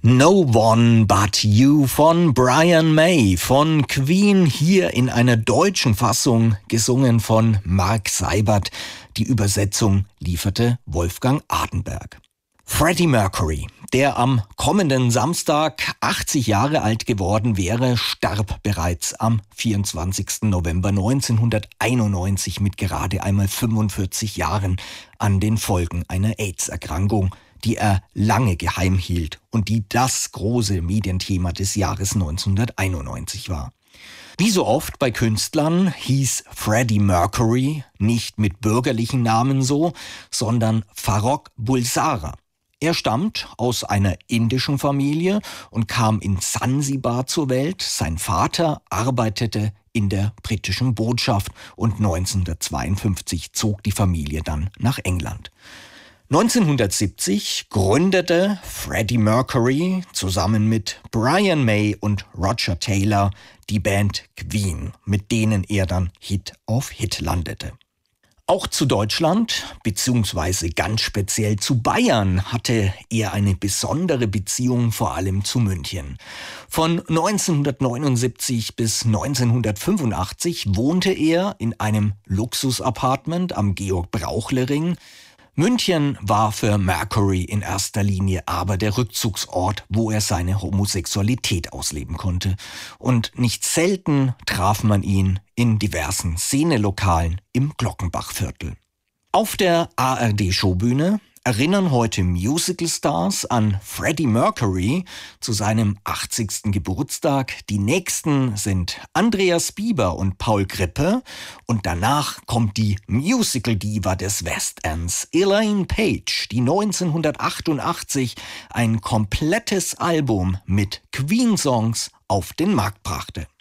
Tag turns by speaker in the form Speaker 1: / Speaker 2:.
Speaker 1: No One But You von Brian May von Queen, hier in einer deutschen Fassung, gesungen von Mark Seibert. Die Übersetzung lieferte Wolfgang Adenberg. Freddie Mercury, der am kommenden Samstag 80 Jahre alt geworden wäre, starb bereits am 24. November 1991 mit gerade einmal 45 Jahren an den Folgen einer AIDS-Erkrankung, die er lange geheim hielt und die das große Medienthema des Jahres 1991 war. Wie so oft bei Künstlern hieß Freddie Mercury nicht mit bürgerlichen Namen so, sondern Farrokh Bulsara. Er stammt aus einer indischen Familie und kam in Sansibar zur Welt. Sein Vater arbeitete in der britischen Botschaft und 1952 zog die Familie dann nach England. 1970 gründete Freddie Mercury zusammen mit Brian May und Roger Taylor die Band Queen, mit denen er dann Hit auf Hit landete. Auch zu Deutschland, beziehungsweise ganz speziell zu Bayern, hatte er eine besondere Beziehung, vor allem zu München. Von 1979 bis 1985 wohnte er in einem Luxusapartment am Georg-Brauchle-Ring. München war für Mercury in erster Linie aber der Rückzugsort, wo er seine Homosexualität ausleben konnte. Und nicht selten traf man ihn in diversen Szenelokalen im Glockenbachviertel. Auf der ARD-Showbühne erinnern heute Musicalstars an Freddie Mercury zu seinem 80. Geburtstag. Die nächsten sind Andreas Bieber und Paul Grippe und danach kommt die Musical-Diva des West Ends, Elaine Paige, die 1988 ein komplettes Album mit Queen-Songs auf den Markt brachte.